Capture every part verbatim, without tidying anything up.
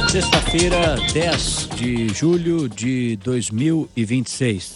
Sexta-feira, dez de julho de dois mil e vinte e seis.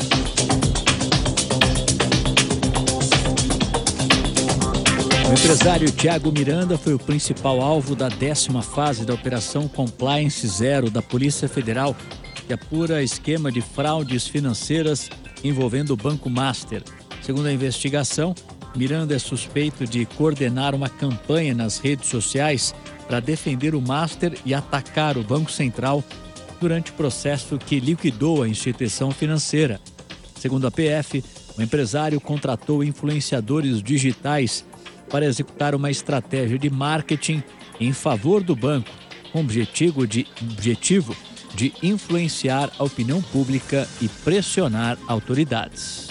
O empresário Tiago Miranda foi o principal alvo da décima fase da Operação Compliance Zero da Polícia Federal, que apura esquema de fraudes financeiras envolvendo o Banco Master. Segundo a investigação, Miranda é suspeito de coordenar uma campanha nas redes sociais para defender o Master e atacar o Banco Central durante o processo que liquidou a instituição financeira. Segundo a P F, o empresário contratou influenciadores digitais para executar uma estratégia de marketing em favor do banco, com o objetivo de, objetivo de influenciar a opinião pública e pressionar autoridades.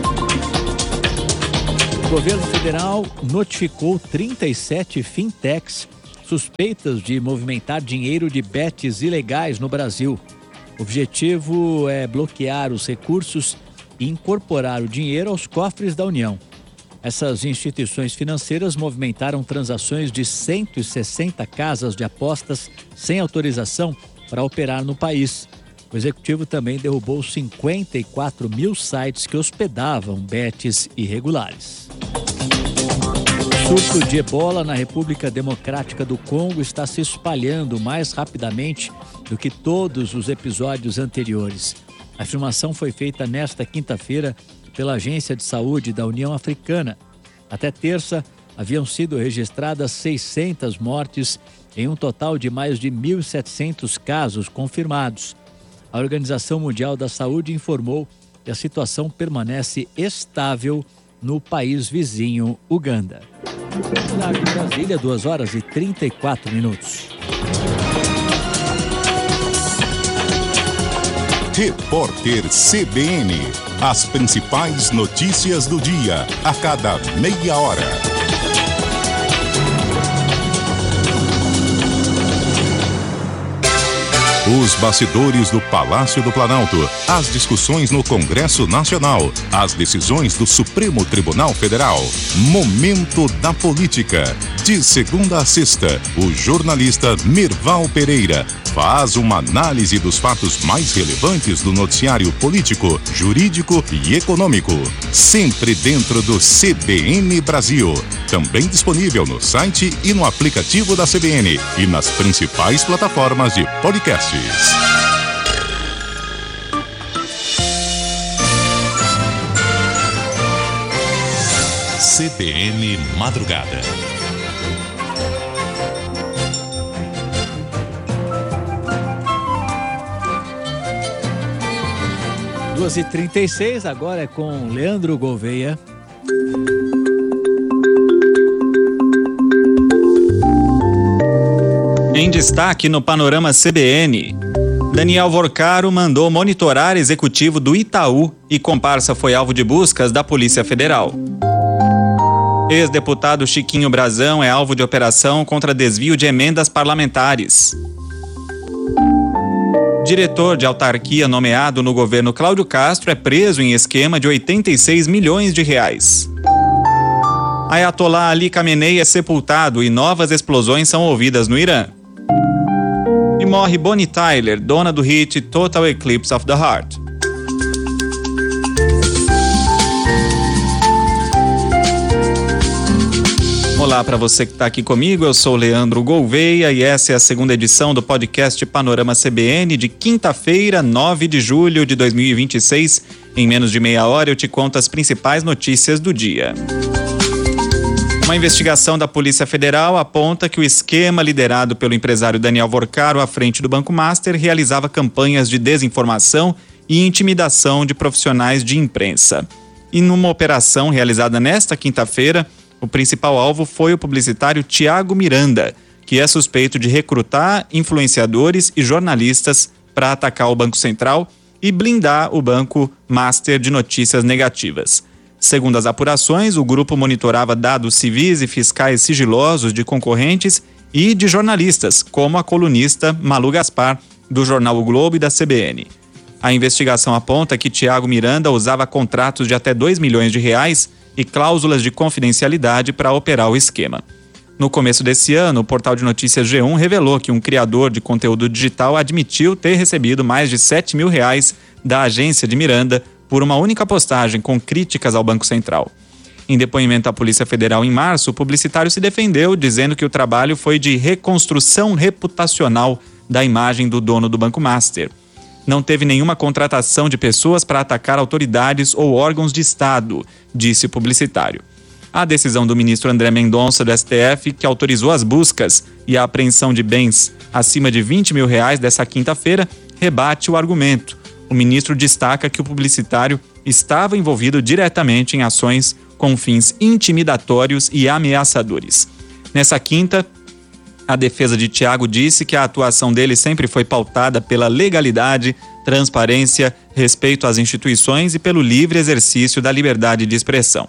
O governo federal notificou trinta e sete fintechs suspeitas de movimentar dinheiro de bets ilegais no Brasil. O objetivo é bloquear os recursos e incorporar o dinheiro aos cofres da União. Essas instituições financeiras movimentaram transações de cento e sessenta casas de apostas sem autorização para operar no país. O executivo também derrubou cinquenta e quatro mil sites que hospedavam bets irregulares. O surto de ebola na República Democrática do Congo está se espalhando mais rapidamente do que todos os episódios anteriores. A afirmação foi feita nesta quinta-feira pela Agência de Saúde da União Africana. Até terça, haviam sido registradas seiscentas mortes em um total de mais de mil e setecentos casos confirmados. A Organização Mundial da Saúde informou que a situação permanece estável no país vizinho, Uganda. Lá em Brasília, duas horas e trinta e quatro minutos. Repórter C B N. As principais notícias do dia, a cada meia hora. Os bastidores do Palácio do Planalto, as discussões no Congresso Nacional, as decisões do Supremo Tribunal Federal. Momento da Política. De segunda a sexta, o jornalista Mirval Pereira faz uma análise dos fatos mais relevantes do noticiário político, jurídico e econômico. Sempre dentro do C B N Brasil. Também disponível no site e no aplicativo da C B N e nas principais plataformas de podcasts. C B N Madrugada. duas e trinta e seis, agora é com Leandro Gouveia. Em destaque no Panorama C B N, Daniel Vorcaro mandou monitorar executivo do Itaú e comparsa foi alvo de buscas da Polícia Federal. Ex-deputado Chiquinho Brazão é alvo de operação contra desvio de emendas parlamentares. Diretor de autarquia nomeado no governo Cláudio Castro é preso em esquema de oitenta e seis milhões de reais. Ayatollah Ali Khamenei é sepultado e novas explosões são ouvidas no Irã. E morre Bonnie Tyler, dona do hit Total Eclipse of the Heart. Olá para você que está aqui comigo, eu sou Leandro Gouveia e essa é a segunda edição do podcast Panorama C B N de quinta-feira, nove de julho de dois mil e vinte e seis. Em menos de meia hora eu te conto as principais notícias do dia. Uma investigação da Polícia Federal aponta que o esquema liderado pelo empresário Daniel Vorcaro à frente do Banco Master realizava campanhas de desinformação e intimidação de profissionais de imprensa. E numa operação realizada nesta quinta-feira, o principal alvo foi o publicitário Tiago Miranda, que é suspeito de recrutar influenciadores e jornalistas para atacar o Banco Central e blindar o Banco Master de notícias negativas. Segundo as apurações, o grupo monitorava dados civis e fiscais sigilosos de concorrentes e de jornalistas, como a colunista Malu Gaspar, do jornal O Globo e da C B N. A investigação aponta que Tiago Miranda usava contratos de até dois milhões de reais e cláusulas de confidencialidade para operar o esquema. No começo desse ano, o portal de notícias G um revelou que um criador de conteúdo digital admitiu ter recebido mais de sete mil reais da agência de Miranda por uma única postagem com críticas ao Banco Central. Em depoimento à Polícia Federal em março, o publicitário se defendeu, dizendo que o trabalho foi de reconstrução reputacional da imagem do dono do Banco Master. Não teve nenhuma contratação de pessoas para atacar autoridades ou órgãos de Estado, disse o publicitário. A decisão do ministro André Mendonça do S T F, que autorizou as buscas e a apreensão de bens acima de vinte mil reais dessa quinta-feira, rebate o argumento. O ministro destaca que o publicitário estava envolvido diretamente em ações com fins intimidatórios e ameaçadores. Nessa quinta, a defesa de Thiago disse que a atuação dele sempre foi pautada pela legalidade, transparência, respeito às instituições e pelo livre exercício da liberdade de expressão.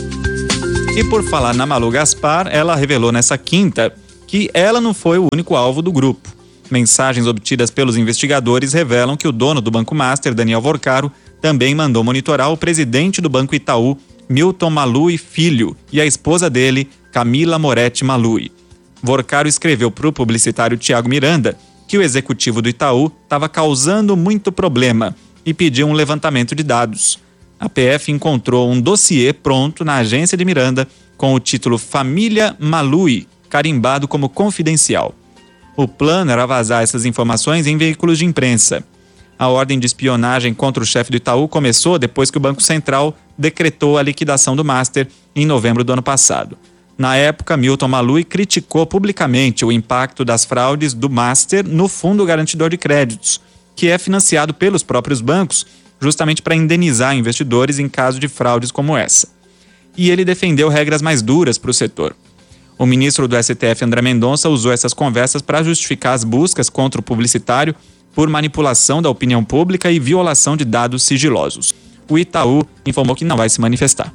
E por falar na Malu Gaspar, ela revelou nessa quinta que ela não foi o único alvo do grupo. Mensagens obtidas pelos investigadores revelam que o dono do Banco Master, Daniel Vorcaro, também mandou monitorar o presidente do Banco Itaú, Milton Malui Filho, e a esposa dele, Camila Moretti Malui. Vorcaro escreveu para o publicitário Tiago Miranda que o executivo do Itaú estava causando muito problema e pediu um levantamento de dados. A P F encontrou um dossiê pronto na agência de Miranda com o título Família Malui, carimbado como confidencial. O plano era vazar essas informações em veículos de imprensa. A ordem de espionagem contra o chefe do Itaú começou depois que o Banco Central decretou a liquidação do Master em novembro do ano passado. Na época, Milton Malui criticou publicamente o impacto das fraudes do Master no Fundo Garantidor de Créditos, que é financiado pelos próprios bancos, justamente para indenizar investidores em caso de fraudes como essa. E ele defendeu regras mais duras para o setor. O ministro do S T F, André Mendonça, usou essas conversas para justificar as buscas contra o publicitário por manipulação da opinião pública e violação de dados sigilosos. O Itaú informou que não vai se manifestar.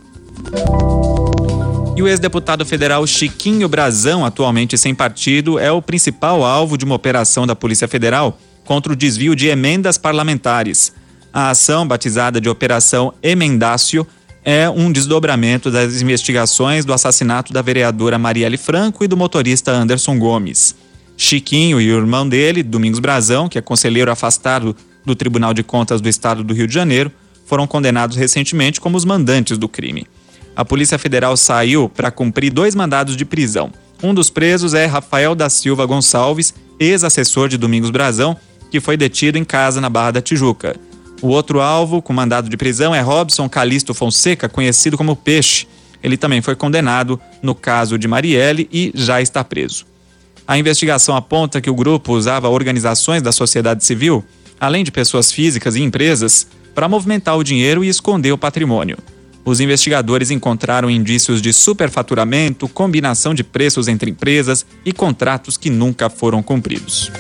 E o ex-deputado federal Chiquinho Brazão, atualmente sem partido, é o principal alvo de uma operação da Polícia Federal contra o desvio de emendas parlamentares. A ação, batizada de Operação Emendácio, é um desdobramento das investigações do assassinato da vereadora Marielle Franco e do motorista Anderson Gomes. Chiquinho e o irmão dele, Domingos Brazão, que é conselheiro afastado do Tribunal de Contas do Estado do Rio de Janeiro, foram condenados recentemente como os mandantes do crime. A Polícia Federal saiu para cumprir dois mandados de prisão. Um dos presos é Rafael da Silva Gonçalves, ex-assessor de Domingos Brazão, que foi detido em casa na Barra da Tijuca. O outro alvo com mandado de prisão é Robson Calixto Fonseca, conhecido como Peixe. Ele também foi condenado no caso de Marielle e já está preso. A investigação aponta que o grupo usava organizações da sociedade civil, além de pessoas físicas e empresas, para movimentar o dinheiro e esconder o patrimônio. Os investigadores encontraram indícios de superfaturamento, combinação de preços entre empresas e contratos que nunca foram cumpridos.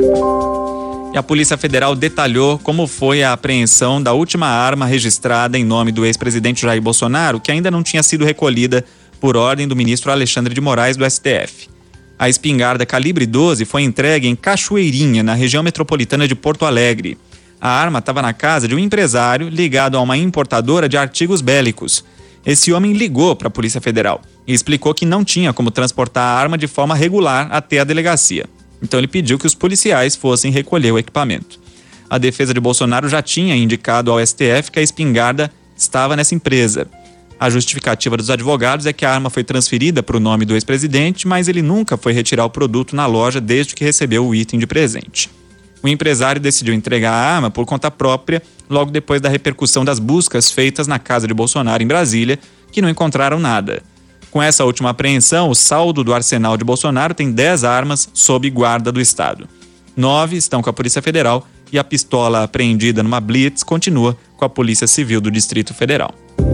E a Polícia Federal detalhou como foi a apreensão da última arma registrada em nome do ex-presidente Jair Bolsonaro, que ainda não tinha sido recolhida por ordem do ministro Alexandre de Moraes do S T F. A espingarda calibre doze foi entregue em Cachoeirinha, na região metropolitana de Porto Alegre. A arma estava na casa de um empresário ligado a uma importadora de artigos bélicos. Esse homem ligou para a Polícia Federal e explicou que não tinha como transportar a arma de forma regular até a delegacia. Então ele pediu que os policiais fossem recolher o equipamento. A defesa de Bolsonaro já tinha indicado ao S T F que a espingarda estava nessa empresa. A justificativa dos advogados é que a arma foi transferida para o nome do ex-presidente, mas ele nunca foi retirar o produto na loja desde que recebeu o item de presente. O empresário decidiu entregar a arma por conta própria logo depois da repercussão das buscas feitas na casa de Bolsonaro em Brasília, que não encontraram nada. Com essa última apreensão, o saldo do arsenal de Bolsonaro tem dez armas sob guarda do Estado. Nove estão com a Polícia Federal e a pistola apreendida numa blitz continua com a Polícia Civil do Distrito Federal.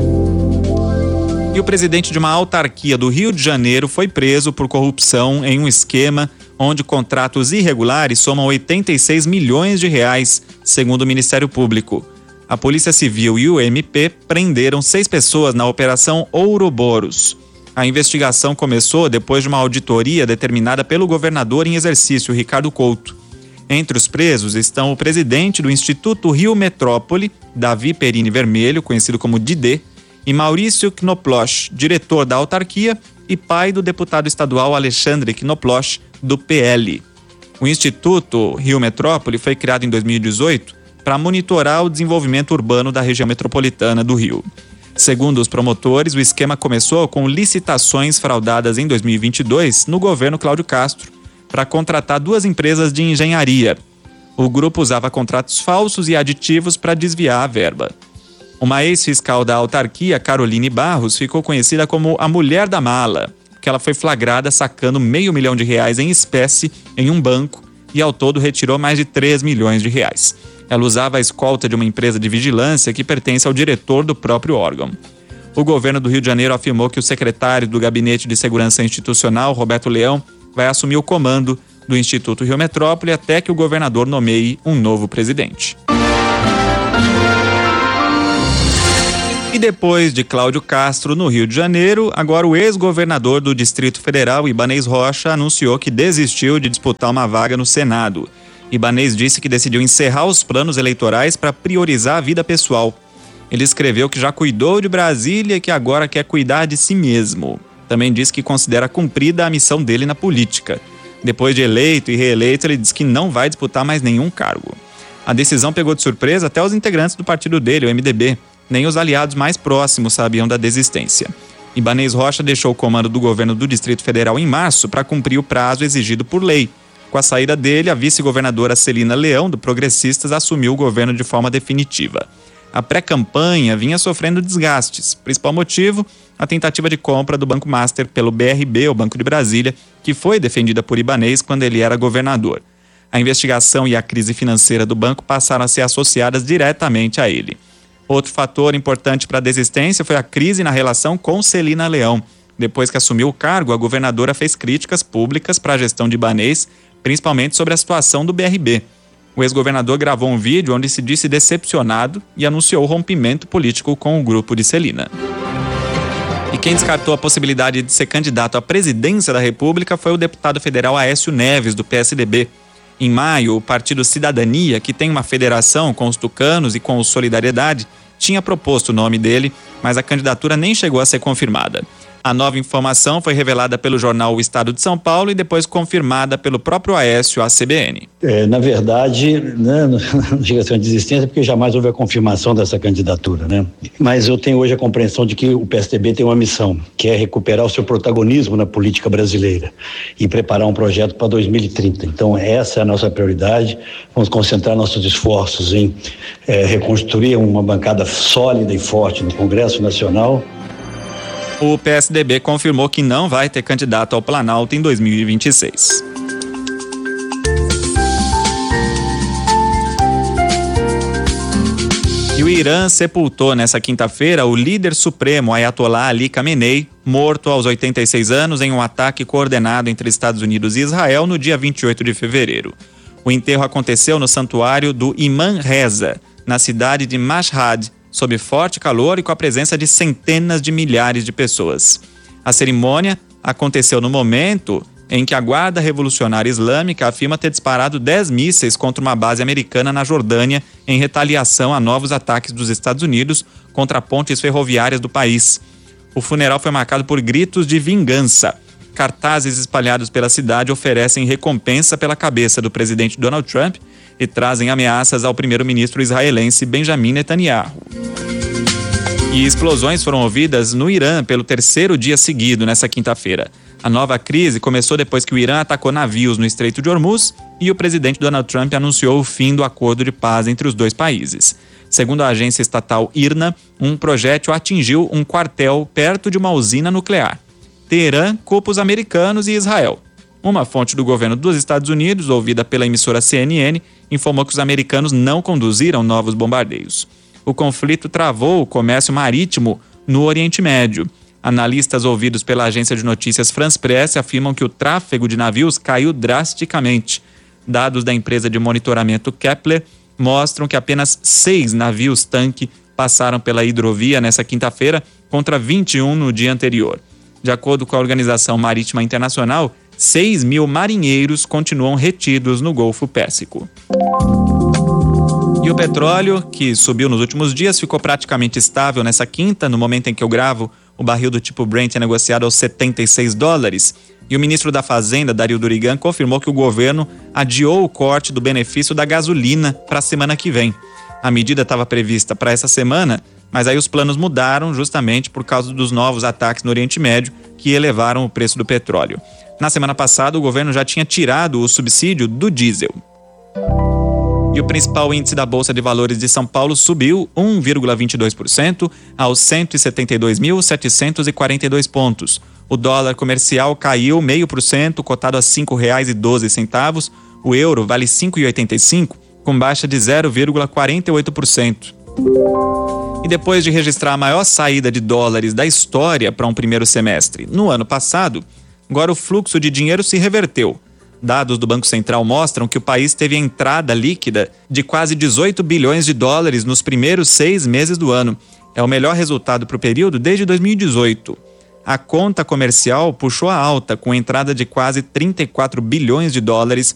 E o presidente de uma autarquia do Rio de Janeiro foi preso por corrupção em um esquema onde contratos irregulares somam oitenta e seis milhões de reais, segundo o Ministério Público. A Polícia Civil e o M P prenderam seis pessoas na Operação Ouroboros. A investigação começou depois de uma auditoria determinada pelo governador em exercício, Ricardo Couto. Entre os presos estão o presidente do Instituto Rio Metrópole, Davi Perini Vermelho, conhecido como Didê, e Maurício Knoploch, diretor da autarquia, e pai do deputado estadual Alexandre Knoploch, do P L. O Instituto Rio Metrópole foi criado em dois mil e dezoito para monitorar o desenvolvimento urbano da região metropolitana do Rio. Segundo os promotores, o esquema começou com licitações fraudadas em dois mil e vinte e dois no governo Cláudio Castro para contratar duas empresas de engenharia. O grupo usava contratos falsos e aditivos para desviar a verba. Uma ex-fiscal da autarquia, Caroline Barros, ficou conhecida como a Mulher da Mala, porque ela foi flagrada sacando meio milhão de reais em espécie em um banco e ao todo retirou mais de três milhões de reais. Ela usava a escolta de uma empresa de vigilância que pertence ao diretor do próprio órgão. O governo do Rio de Janeiro afirmou que o secretário do Gabinete de Segurança Institucional, Roberto Leão, vai assumir o comando do Instituto Rio Metrópole até que o governador nomeie um novo presidente. E depois de Cláudio Castro no Rio de Janeiro, agora o ex-governador do Distrito Federal, Ibanez Rocha, anunciou que desistiu de disputar uma vaga no Senado. Ibanez disse que decidiu encerrar os planos eleitorais para priorizar a vida pessoal. Ele escreveu que já cuidou de Brasília e que agora quer cuidar de si mesmo. Também disse que considera cumprida a missão dele na política. Depois de eleito e reeleito, ele disse que não vai disputar mais nenhum cargo. A decisão pegou de surpresa até os integrantes do partido dele, o M D B. Nem os aliados mais próximos sabiam da desistência. Ibanez Rocha deixou o comando do governo do Distrito Federal em março para cumprir o prazo exigido por lei. Com a saída dele, a vice-governadora Celina Leão, do Progressistas, assumiu o governo de forma definitiva. A pré-campanha vinha sofrendo desgastes. Principal motivo, a tentativa de compra do Banco Master pelo B R B, o Banco de Brasília, que foi defendida por Ibanez quando ele era governador. A investigação e a crise financeira do banco passaram a ser associadas diretamente a ele. Outro fator importante para a desistência foi a crise na relação com Celina Leão. Depois que assumiu o cargo, a governadora fez críticas públicas para a gestão de Ibanez, principalmente sobre a situação do B R B. O ex-governador gravou um vídeo onde se disse decepcionado e anunciou o rompimento político com o grupo de Celina. E quem descartou a possibilidade de ser candidato à presidência da República foi o deputado federal Aécio Neves, do P S D B. Em maio, o Partido Cidadania, que tem uma federação com os tucanos e com o Solidariedade, tinha proposto o nome dele, mas a candidatura nem chegou a ser confirmada. A nova informação foi revelada pelo jornal O Estado de São Paulo e depois confirmada pelo próprio Aécio à C B N. É, na verdade, né, não chega a ser uma desistência porque jamais houve a confirmação dessa candidatura, né? Mas eu tenho hoje a compreensão de que o P S D B tem uma missão, que é recuperar o seu protagonismo na política brasileira e preparar um projeto para dois mil e trinta. Então essa é a nossa prioridade. Vamos concentrar nossos esforços em é, reconstruir uma bancada sólida e forte no Congresso Nacional. O P S D B confirmou que não vai ter candidato ao Planalto em dois mil e vinte e seis. E o Irã sepultou nessa quinta-feira o líder supremo Ayatollah Ali Khamenei, morto aos oitenta e seis anos em um ataque coordenado entre Estados Unidos e Israel no dia vinte e oito de fevereiro. O enterro aconteceu no santuário do Imam Reza, na cidade de Mashhad, sob forte calor e com a presença de centenas de milhares de pessoas. A cerimônia aconteceu no momento em que a Guarda Revolucionária Islâmica afirma ter disparado dez mísseis contra uma base americana na Jordânia em retaliação a novos ataques dos Estados Unidos contra pontes ferroviárias do país. O funeral foi marcado por gritos de vingança. Cartazes espalhados pela cidade oferecem recompensa pela cabeça do presidente Donald Trump e trazem ameaças ao primeiro-ministro israelense Benjamin Netanyahu. E explosões foram ouvidas no Irã pelo terceiro dia seguido nessa quinta-feira. A nova crise começou depois que o Irã atacou navios no Estreito de Hormuz e o presidente Donald Trump anunciou o fim do acordo de paz entre os dois países. Segundo a agência estatal I R N A, um projétil atingiu um quartel perto de uma usina nuclear. Teherã culpa os americanos e Israel. Uma fonte do governo dos Estados Unidos, ouvida pela emissora C N N, informou que os americanos não conduziram novos bombardeios. O conflito travou o comércio marítimo no Oriente Médio. Analistas ouvidos pela agência de notícias France Press afirmam que o tráfego de navios caiu drasticamente. Dados da empresa de monitoramento Kepler mostram que apenas seis navios-tanque passaram pela hidrovia nessa quinta-feira, contra vinte e um no dia anterior. De acordo com a Organização Marítima Internacional, seis mil marinheiros continuam retidos no Golfo Pérsico. E o petróleo, que subiu nos últimos dias, ficou praticamente estável nessa quinta. No momento em que eu gravo O barril do tipo Brent é negociado aos setenta e seis dólares. E o ministro da Fazenda, Dario Durigan, confirmou que o governo adiou o corte do benefício da gasolina para a semana que vem. A medida estava prevista para essa semana, mas aí os planos mudaram justamente por causa dos novos ataques no Oriente Médio que elevaram o preço do petróleo. Na semana passada, o governo já tinha tirado o subsídio do diesel. E o principal índice da Bolsa de Valores de São Paulo subiu um vírgula vinte e dois por cento aos cento e setenta e dois mil, setecentos e quarenta e dois pontos. O dólar comercial caiu zero vírgula cinco por cento, cotado a cinco reais e doze centavos. O euro vale cinco reais e oitenta e cinco centavos, com baixa de zero vírgula quarenta e oito por cento. E depois de registrar a maior saída de dólares da história para um primeiro semestre no ano passado, agora o fluxo de dinheiro se reverteu. Dados do Banco Central mostram que o país teve entrada líquida de quase dezoito bilhões de dólares nos primeiros seis meses do ano. É o melhor resultado para o período desde dois mil e dezoito. A conta comercial puxou a alta, com entrada de quase trinta e quatro bilhões de dólares